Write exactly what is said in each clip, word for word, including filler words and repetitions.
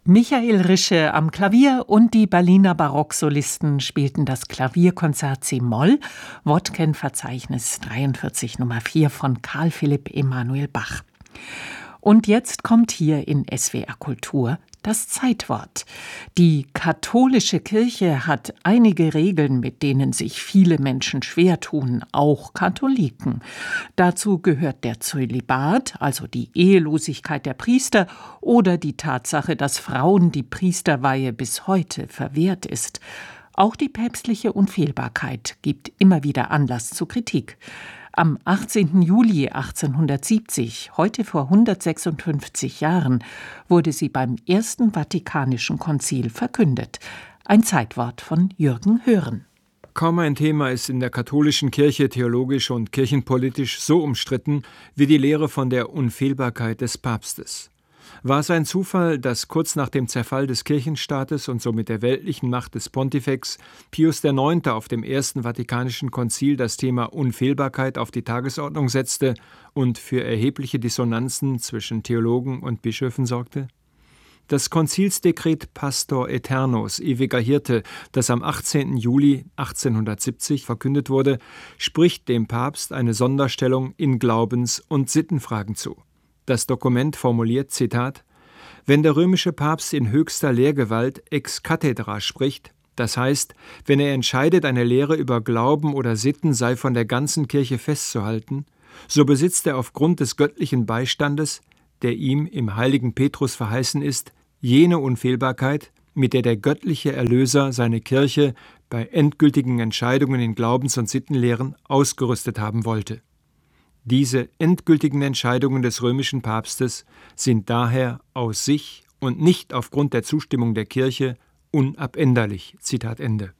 Michael Rische am Klavier und die Berliner Barocksolisten spielten das Klavierkonzert C-Moll, Wodken-Verzeichnis dreiundvierzig Nummer vier von Karl Philipp Emanuel Bach. Und jetzt kommt hier in S W R Kultur das Zeitwort. Die katholische Kirche hat einige Regeln, mit denen sich viele Menschen schwer tun, auch Katholiken. Dazu gehört der Zölibat, also die Ehelosigkeit der Priester, oder die Tatsache, dass Frauen die Priesterweihe bis heute verwehrt ist. Auch die päpstliche Unfehlbarkeit gibt immer wieder Anlass zu Kritik. Am achtzehnten Juli achtzehnhundertsiebzig, heute vor hundertsechsundfünfzig Jahren, wurde sie beim Ersten Vatikanischen Konzil verkündet. Ein Zeitwort von Jürgen Hören. Kaum ein Thema ist in der katholischen Kirche theologisch und kirchenpolitisch so umstritten wie die Lehre von der Unfehlbarkeit des Papstes. War es ein Zufall, dass kurz nach dem Zerfall des Kirchenstaates und somit der weltlichen Macht des Pontifex Pius der Neunte auf dem Ersten Vatikanischen Konzil das Thema Unfehlbarkeit auf die Tagesordnung setzte und für erhebliche Dissonanzen zwischen Theologen und Bischöfen sorgte? Das Konzilsdekret Pastor Aeternus, ewiger Hirte, das am achtzehnten Juli achtzehnhundertsiebzig verkündet wurde, spricht dem Papst eine Sonderstellung in Glaubens- und Sittenfragen zu. Das Dokument formuliert, Zitat, wenn der römische Papst in höchster Lehrgewalt ex cathedra spricht, das heißt, wenn er entscheidet, eine Lehre über Glauben oder Sitten sei von der ganzen Kirche festzuhalten, so besitzt er aufgrund des göttlichen Beistandes, der ihm im heiligen Petrus verheißen ist, jene Unfehlbarkeit, mit der der göttliche Erlöser seine Kirche bei endgültigen Entscheidungen in Glaubens- und Sittenlehren ausgerüstet haben wollte. Diese endgültigen Entscheidungen des römischen Papstes sind daher aus sich und nicht aufgrund der Zustimmung der Kirche unabänderlich. Zitat Ende.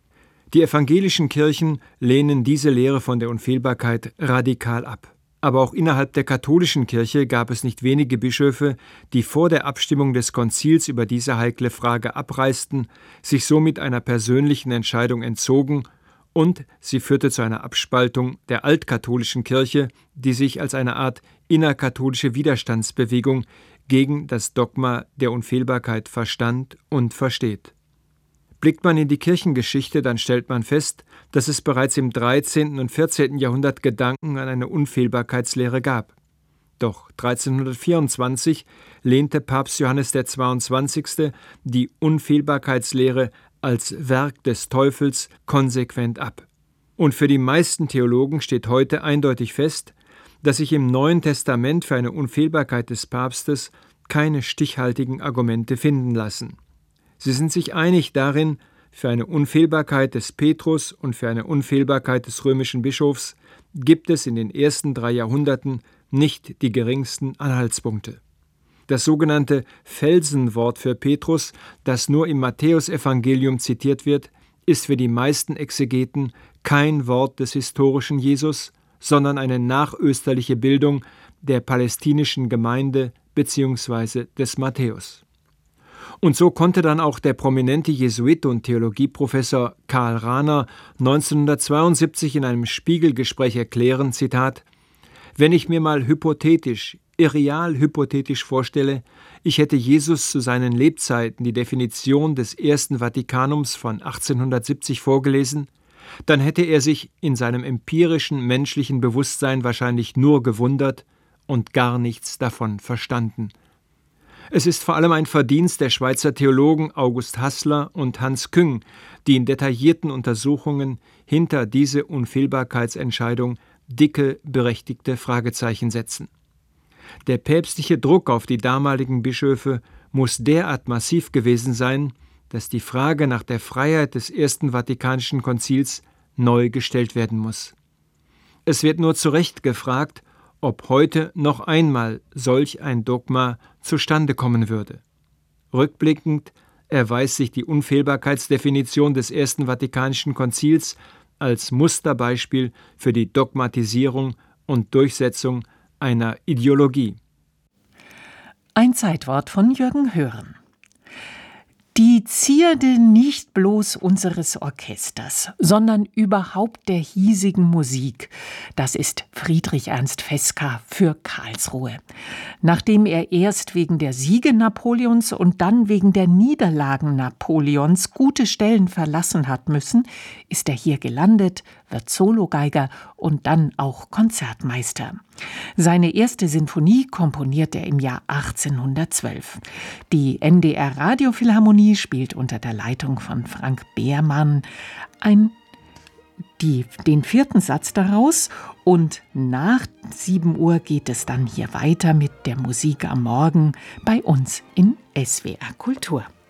Die evangelischen Kirchen lehnen diese Lehre von der Unfehlbarkeit radikal ab. Aber auch innerhalb der katholischen Kirche gab es nicht wenige Bischöfe, die vor der Abstimmung des Konzils über diese heikle Frage abreisten, sich somit einer persönlichen Entscheidung entzogen, und sie führte zu einer Abspaltung der altkatholischen Kirche, die sich als eine Art innerkatholische Widerstandsbewegung gegen das Dogma der Unfehlbarkeit verstand und versteht. Blickt man in die Kirchengeschichte, dann stellt man fest, dass es bereits im dreizehnten und vierzehnten Jahrhundert Gedanken an eine Unfehlbarkeitslehre gab. Doch dreizehnhundertvierundzwanzig lehnte Papst Johannes der Zweiundzwanzigste die Unfehlbarkeitslehre als Werk des Teufels konsequent ab. Und für die meisten Theologen steht heute eindeutig fest, dass sich im Neuen Testament für eine Unfehlbarkeit des Papstes keine stichhaltigen Argumente finden lassen. Sie sind sich einig darin, für eine Unfehlbarkeit des Petrus und für eine Unfehlbarkeit des römischen Bischofs gibt es in den ersten drei Jahrhunderten nicht die geringsten Anhaltspunkte. Das sogenannte Felsenwort für Petrus, das nur im Matthäusevangelium zitiert wird, ist für die meisten Exegeten kein Wort des historischen Jesus, sondern eine nachösterliche Bildung der palästinischen Gemeinde bzw. des Matthäus. Und so konnte dann auch der prominente Jesuit und Theologieprofessor Karl Rahner neunzehnhundertzweiundsiebzig in einem Spiegelgespräch erklären, Zitat, wenn ich mir mal hypothetisch, irreal hypothetisch vorstelle, ich hätte Jesus zu seinen Lebzeiten die Definition des Ersten Vatikanums von achtzehnhundertsiebzig vorgelesen, dann hätte er sich in seinem empirischen menschlichen Bewusstsein wahrscheinlich nur gewundert und gar nichts davon verstanden. Es ist vor allem ein Verdienst der Schweizer Theologen August Haßler und Hans Küng, die in detaillierten Untersuchungen hinter diese Unfehlbarkeitsentscheidung dicke, berechtigte Fragezeichen setzen. Der päpstliche Druck auf die damaligen Bischöfe muss derart massiv gewesen sein, dass die Frage nach der Freiheit des Ersten Vatikanischen Konzils neu gestellt werden muss. Es wird nur zu Recht gefragt, ob heute noch einmal solch ein Dogma zustande kommen würde. Rückblickend erweist sich die Unfehlbarkeitsdefinition des Ersten Vatikanischen Konzils als Musterbeispiel für die Dogmatisierung und Durchsetzung einer Ideologie. Ein Zeitwort von Jürgen Hören. Die die Zierde nicht bloß unseres Orchesters, sondern überhaupt der hiesigen Musik. Das ist Friedrich Ernst Fesca für Karlsruhe. Nachdem er erst wegen der Siege Napoleons und dann wegen der Niederlagen Napoleons gute Stellen verlassen hat müssen, ist er hier gelandet, wird Sologeiger und dann auch Konzertmeister. Seine erste Sinfonie komponiert er im Jahr achtzehnhundertzwölf. Die N D R Radiophilharmonie spielt unter der Leitung von Frank Behrmann ein, die, den vierten Satz daraus, und nach sieben Uhr geht es dann hier weiter mit der Musik am Morgen bei uns in S W R Kultur.